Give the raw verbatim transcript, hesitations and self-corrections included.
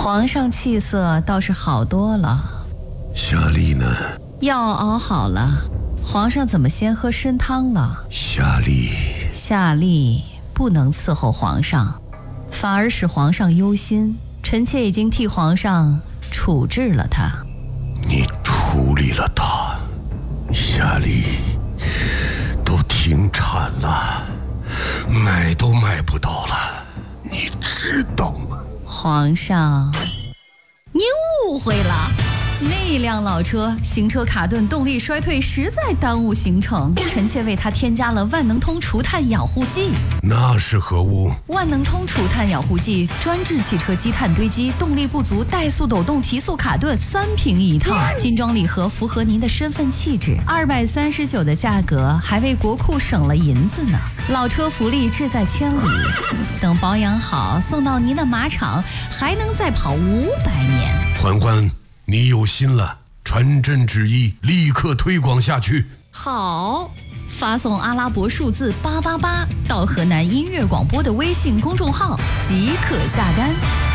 皇上气色倒是好多了。 夏丽呢？ 药熬好了，皇上怎么先喝参汤了？ 夏丽， 夏丽不能伺候皇上，反而使皇上忧心。臣妾已经替皇上处置了他。 你处理了他？夏丽，都停产了，买都买不到了，你知道吗？ 皇上，您误会了。那辆老车行车卡顿，动力衰退，实在耽误行程。臣妾为它添加了万能通除碳养护剂。 那是何物？ 万能通除碳养护剂专治汽车积碳堆积、动力不足、怠速抖动、提速卡顿，三瓶一套，精装礼盒，符合您的身份气质。二百三十九的价格，还为国库省了银子呢。老车福利志在千里，等保养好，送到您的马场，还能再跑五百年。 欢欢，你有心了，传朕旨意，立刻推广下去。 好，发送阿拉伯数字八八八到河南音乐广播的微信公众号即可下单。